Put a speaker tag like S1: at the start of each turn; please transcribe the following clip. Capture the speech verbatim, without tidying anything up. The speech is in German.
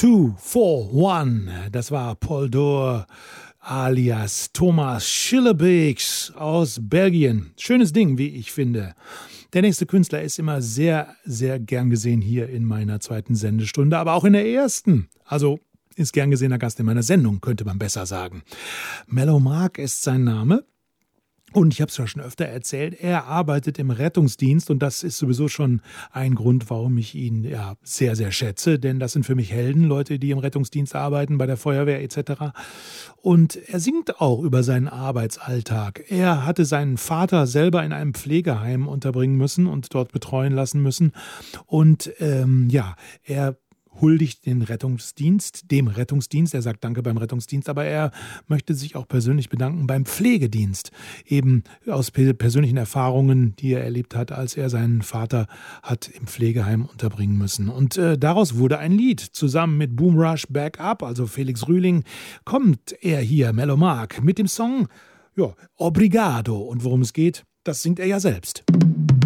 S1: Two, four, one. Das war Paul Dor alias Thomas Schillebeeks aus Belgien. Schönes Ding, wie ich finde. Der nächste Künstler ist immer sehr, sehr gern gesehen hier in meiner zweiten Sendestunde, aber auch in der ersten. Also ist gern gesehener Gast in meiner Sendung, könnte man besser sagen. Mellow Mark ist sein Name. Und ich habe es ja schon öfter erzählt, er arbeitet im Rettungsdienst und das ist sowieso schon ein Grund, warum ich ihn ja sehr, sehr schätze, denn das sind für mich Helden, Leute, die im Rettungsdienst arbeiten, bei der Feuerwehr et cetera. Und er singt auch über seinen Arbeitsalltag. Er hatte seinen Vater selber in einem Pflegeheim unterbringen müssen und dort betreuen lassen müssen und ähm, ja, er huldigt den Rettungsdienst, dem Rettungsdienst. Er sagt Danke beim Rettungsdienst, aber er möchte sich auch persönlich bedanken beim Pflegedienst. Eben aus persönlichen Erfahrungen, die er erlebt hat, als er seinen Vater hat im Pflegeheim unterbringen müssen. Und äh, daraus wurde ein Lied. Zusammen mit Boom Rush Back Up, also Felix Rühling, kommt er hier, Mellow Mark, mit dem Song ja, Obrigado. Und worum es geht, das singt er ja selbst.